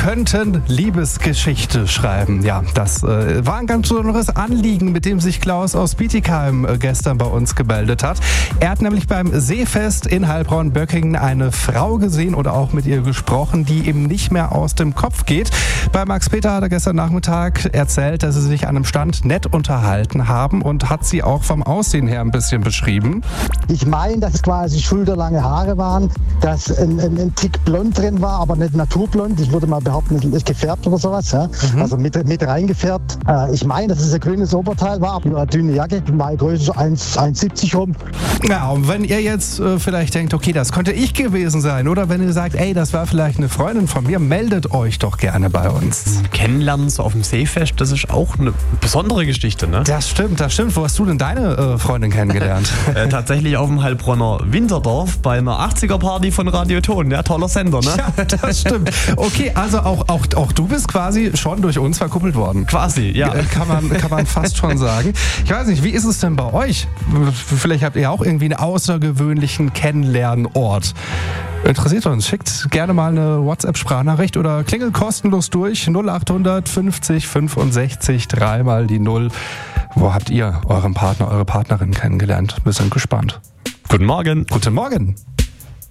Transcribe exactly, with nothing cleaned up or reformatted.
könnten Liebesgeschichte schreiben. Ja, das äh, war ein ganz besonderes Anliegen, mit dem sich Klaus aus Bietigheim äh, gestern bei uns gemeldet hat. Er hat nämlich beim Seefest in Heilbronn-Böckingen eine Frau gesehen oder auch mit ihr gesprochen, die ihm nicht mehr aus dem Kopf geht. Bei Max Peter hat er gestern Nachmittag erzählt, dass sie sich an einem Stand nett unterhalten haben und hat sie auch vom Aussehen her ein bisschen beschrieben. Ich meine, dass es quasi schulterlange Haare waren, dass ein, ein, ein Tick blond drin war, aber nicht naturblond. Ich würde mal behaupten, nicht gefärbt oder sowas. Ja? Mhm. Also mit, mit reingefärbt. Äh, ich meine, dass es ein grünes Oberteil war, aber eine dünne Jacke. Meine Größe so eins Komma siebzig rum. Ja, und wenn ihr jetzt äh, vielleicht denkt, okay, das könnte ich gewesen sein, oder wenn ihr sagt, ey, das war vielleicht eine Freundin von mir, meldet euch doch gerne bei uns. Kennenlernen so auf dem Seefest, das ist auch eine besondere Geschichte, ne? Das stimmt, das stimmt. Wo hast du denn deine äh, Freundin kennengelernt? äh, tatsächlich auf dem Heilbronner Winterdorf bei einer achtziger-Party von Radio Ton. Ja, toller Sender, ne? Ja, das stimmt. Okay, also auch, auch, auch du bist quasi schon durch uns verkuppelt worden. Quasi, ja. Kann man, kann man fast schon sagen. Ich weiß nicht, wie ist es denn bei euch? Vielleicht habt ihr auch irgendwie einen außergewöhnlichen Kennenlernort. Interessiert uns. Schickt gerne mal eine WhatsApp-Sprachnachricht oder klingelt kostenlos durch. null achthundert fünfzig fünfundsechzig, dreimal die Null. Wo habt ihr euren Partner, eure Partnerin kennengelernt? Wir sind gespannt. Guten Morgen. Guten Morgen.